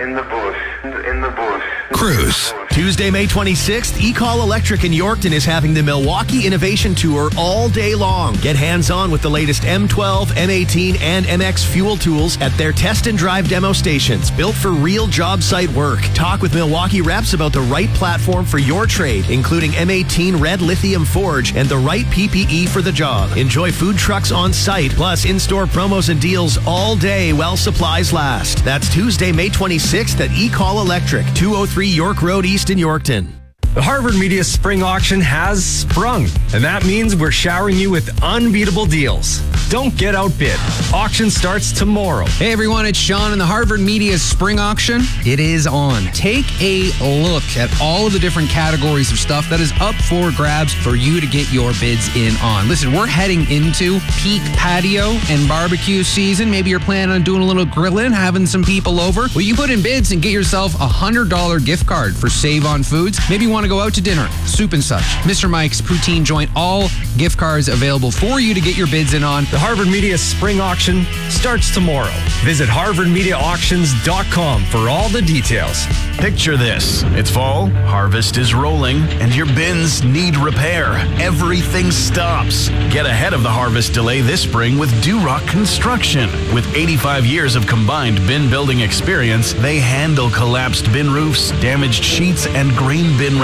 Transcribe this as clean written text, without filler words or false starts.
in the bush, in the bush. Cruise. Tuesday, May 26th, eCall Electric in Yorkton is having the Milwaukee Innovation Tour all day long. Get hands-on with the latest M12, M18, and MX fuel tools at their test and drive demo stations, built for real job site work. Talk with Milwaukee reps about the right platform for your trade, including M18 Red Lithium Forge and the right PPE for the job. Enjoy food trucks on site, plus in-store promos and deals all day while supplies last. That's Tuesday, May 26th at eCall Electric, 203 York Road East in Yorkton. The Harvard Media Spring Auction has sprung, and that means we're showering you with unbeatable deals. Don't get outbid. Auction starts tomorrow. Hey everyone, it's Sean in the Harvard Media Spring Auction. It is on. Take a look at all of the different categories of stuff that is up for grabs for you to get your bids in on. Listen, we're heading into peak patio and barbecue season. Maybe you're planning on doing a little grilling, having some people over. Well, you put in bids and get yourself a $100 gift card for Save on Foods. Maybe you want to go out to dinner, soup and such. Mr. Mike's, Poutine Joint, all gift cards available for you to get your bids in on. The Harvard Media Spring Auction starts tomorrow. Visit harvardmediaauctions.com for all the details. Picture this. It's fall, harvest is rolling, and your bins need repair. Everything stops. Get ahead of the harvest delay this spring with Durock Construction. With 85 years of combined bin building experience, they handle collapsed bin roofs, damaged sheets, and grain bin